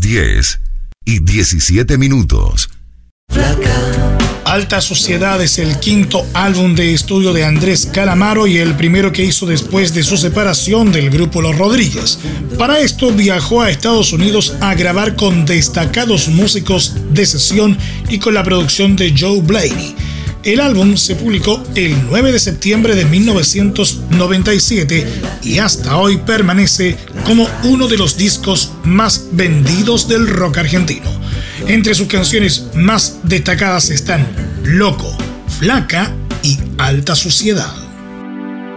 10:17. Alta Sociedad es el quinto álbum de estudio de Andrés Calamaro y el primero que hizo después de su separación del grupo Los Rodríguez. Para esto viajó a Estados Unidos a grabar con destacados músicos de sesión y con la producción de Joe Blaney. El álbum se publicó el 9 de septiembre de 1997 y hasta hoy permanece como uno de los discos más vendidos del rock argentino. Entre sus canciones más destacadas están Loco, Flaca y Alta Sociedad.